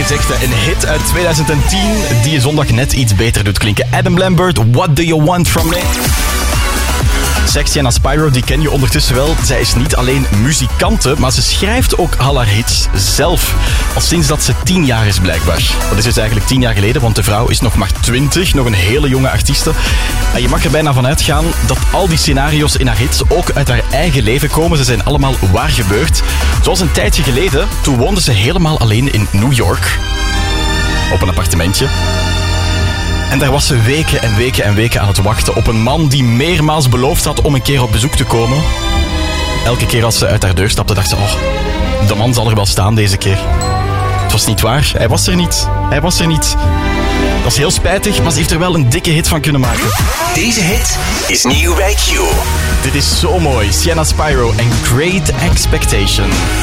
gezegd, een hit uit 2010 die je zondag net iets beter doet klinken. Adam Lambert, What Do You Want From Me? Sienna Spyro, die ken je ondertussen wel. Zij is niet alleen muzikante, maar ze schrijft ook al haar hits zelf. Al sinds dat ze 10 jaar is, blijkbaar. Dat is dus eigenlijk 10 jaar geleden, want de vrouw is nog maar 20, nog een hele jonge artieste. En je mag er bijna van uitgaan dat al die scenario's in haar hits ook uit haar eigen leven komen. Ze zijn allemaal waar gebeurd. Zoals een tijdje geleden, toen woonde ze helemaal alleen in New York. Op een appartementje. En daar was ze weken en weken en weken aan het wachten op een man die meermaals beloofd had om een keer op bezoek te komen. Elke keer als ze uit haar deur stapte, dacht ze, de man zal er wel staan deze keer. Het was niet waar, hij was er niet. Hij was er niet. Dat is heel spijtig, maar ze heeft er wel een dikke hit van kunnen maken. Deze hit is nieuw bij Q. Dit is zo mooi. Sienna Spyro en Great Expectation.